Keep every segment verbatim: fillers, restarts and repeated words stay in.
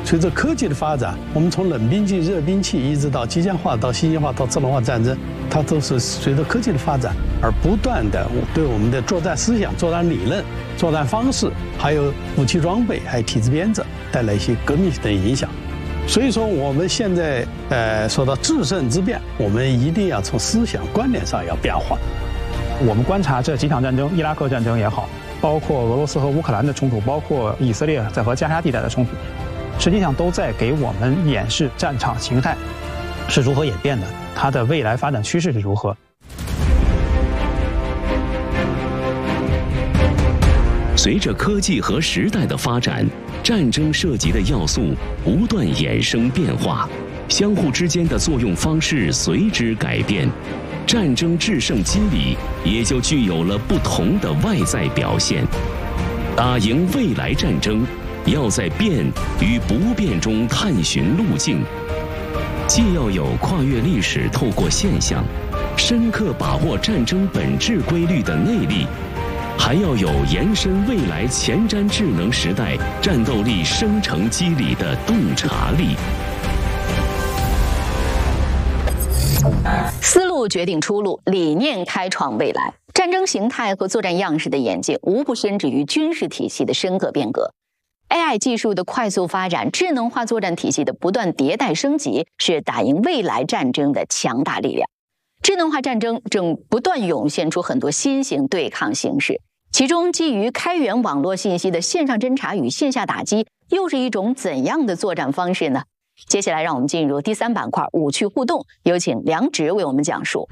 随着科技的发展，我们从冷兵器、热兵器一直到机械化、到信息化、到智能化战争，它都是随着科技的发展而不断的对我们的作战思想、作战理论、作战方式，还有武器装备，还有体制编制带来一些革命性的影响。所以说，我们现在呃说到制胜之变，我们一定要从思想观念上要变化。 我们观察这几场战争，伊拉克战争也好，包括俄罗斯和乌克兰的冲突，包括以色列在和加沙地带的冲突，实际上都在给我们演示战场形态是如何演变的，它的未来发展趋势是如何。 随着科技和时代的发展，战争涉及的要素不断衍生变化，相互之间的作用方式随之改变，战争制胜机理也就具有了不同的外在表现。打赢未来战争，要在变与不变中探寻路径，既要有跨越历史、透过现象，深刻把握战争本质规律的内力，还要有延伸未来前瞻智能时代战斗力生成机理的洞察力。 思路决定出路，理念开创未来。战争形态和作战样式的演进，无不深植于军事体系的深刻变革。A I 技术的快速发展，智能化作战体系的不断迭代升级，是打赢未来战争的强大力量。智能化战争正不断涌现出很多新型对抗形式，其中基于开源网络信息的线上侦察与线下打击，又是一种怎样的作战方式呢？接下来让我们进入第三板块武趣互动，有请梁植为我们讲述。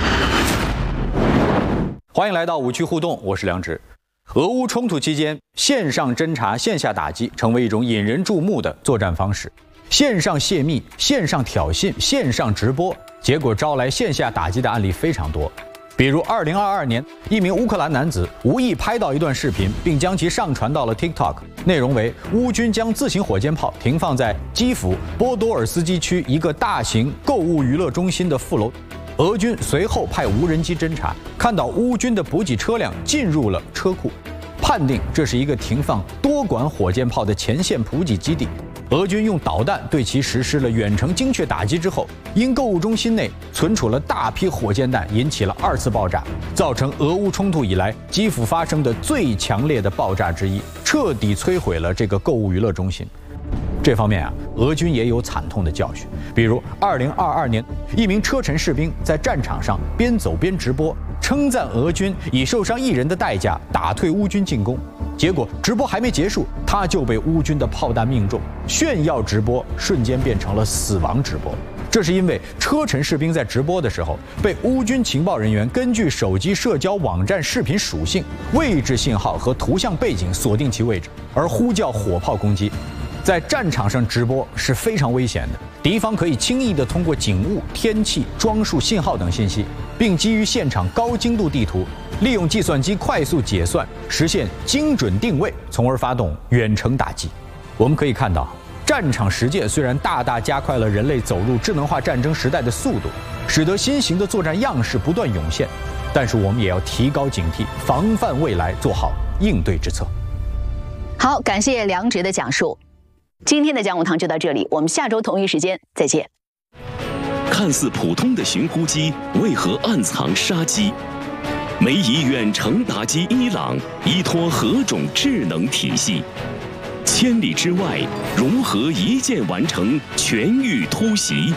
欢迎来到武趣互动，我是梁植。俄乌冲突期间，线上侦察、线下打击成为一种引人注目的作战方式。线上泄密、线上挑衅、线上直播，结果招来线下打击的案例非常多。比如，二零二二年，一名乌克兰男子无意拍到一段视频，并将其上传到了 TikTok， 内容为乌军将自行火箭炮停放在基辅波多尔斯基区一个大型购物娱乐中心的副楼。俄军随后派无人机侦察，看到乌军的补给车辆进入了车库，判定这是一个停放多管火箭炮的前线补给基地。俄军用导弹对其实施了远程精确打击之后，因购物中心内存储了大批火箭弹，引起了二次爆炸，造成俄乌冲突以来基辅发生的最强烈的爆炸之一，彻底摧毁了这个购物娱乐中心。这方面啊，俄军也有惨痛的教训。比如，二零二二年，一名车臣士兵在战场上边走边直播，称赞俄军以受伤一人的代价打退乌军进攻。结果直播还没结束，他就被乌军的炮弹命中，炫耀直播瞬间变成了死亡直播。这是因为车臣士兵在直播的时候，被乌军情报人员根据手机社交网站视频属性、位置信号和图像背景锁定其位置，而呼叫火炮攻击。在战场上直播是非常危险的，敌方可以轻易地通过景物、天气、装束、信号等信息，并基于现场高精度地图，利用计算机快速解算，实现精准定位，从而发动远程打击。我们可以看到，战场实践虽然大大加快了人类走入智能化战争时代的速度，使得新型的作战样式不断涌现，但是我们也要提高警惕，防范未来，做好应对之策。 好，感谢梁植的讲述。今天的讲武堂就到这里，我们下周同一时间再见。 看似普通的寻呼机，为何暗藏杀机？美以远程打击伊朗，依托何种智能体系？千里之外，如何一键完成全域突袭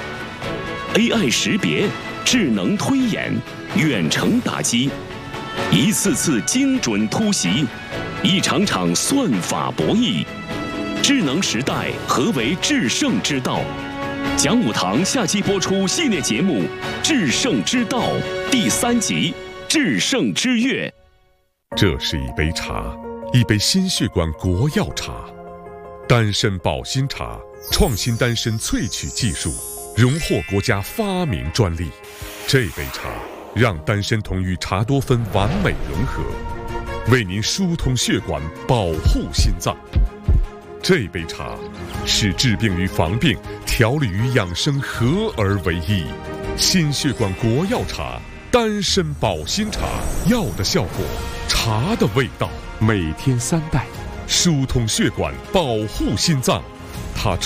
？A I 识别、智能推演、远程打击，一次次精准突袭，一场场算法博弈。智能时代，何为制胜之道？讲武堂下期播出系列节目《制胜之道》第三集《制胜之月》。 这是一杯茶，一杯心血管国药茶，丹参保心茶，创新丹参萃取技术，荣获国家发明专利。这杯茶让丹参酮与茶多酚完美融合，为您疏通血管，保护心脏。这杯茶是治病与防病、调理与养生合而为一。心血管国药茶，丹参保心茶，药的效果，茶的味道，每天三袋，疏通血管，保护心脏。它